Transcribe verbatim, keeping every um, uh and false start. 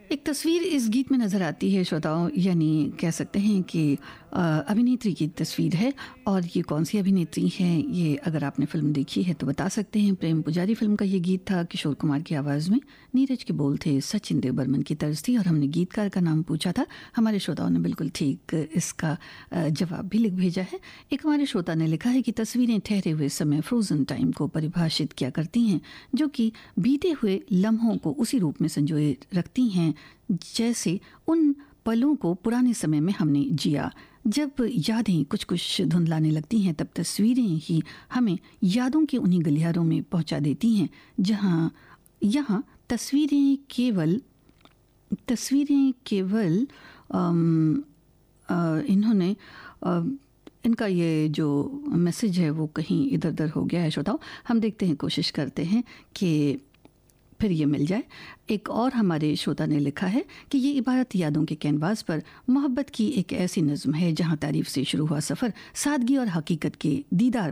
एक तस्वीर इस गीत में नज़र आती है श्रोताओं, यानी कह सकते हैं कि अ, अभिनेत्री की तस्वीर है। और ये कौन सी अभिनेत्री हैं, ये अगर आपने फ़िल्म देखी है तो बता सकते हैं। प्रेम पुजारी फ़िल्म का ये गीत था, किशोर कुमार की आवाज़ में, नीरज के बोल थे, सचिन देव बर्मन की तर्ज थी और हमने गीतकार का नाम पूछा था। हमारे श्रोताओं ने बिल्कुल ठीक इसका अ, जवाब भी लिख भेजा है। एक हमारे श्रोता ने लिखा है कि तस्वीरें ठहरे हुए समय, फ्रोज़न टाइम को परिभाषित किया करती हैं, जो कि बीते हुए लम्हों को उसी रूप में संजोए रखती हैं जैसे उन पलों को पुराने समय में हमने जिया। जब यादें कुछ कुछ धुंधलाने लगती हैं, तब तस्वीरें ही हमें यादों के उन्हीं गलियारों में पहुंचा देती हैं जहां यहाँ तस्वीरें केवल तस्वीरें केवल अम, अ, इन्होंने अ, इनका ये जो मैसेज है वो कहीं इधर उधर हो गया है श्रोताओं। हम देखते हैं, कोशिश करते हैं कि फिर ये मिल जाए। एक और हमारे श्रोता ने लिखा है कि ये इबारत यादों के कैनवास पर मोहब्बत की एक ऐसी नज़्म है जहां तारीफ से शुरू हुआ सफ़र सादगी और हकीकत के दीदार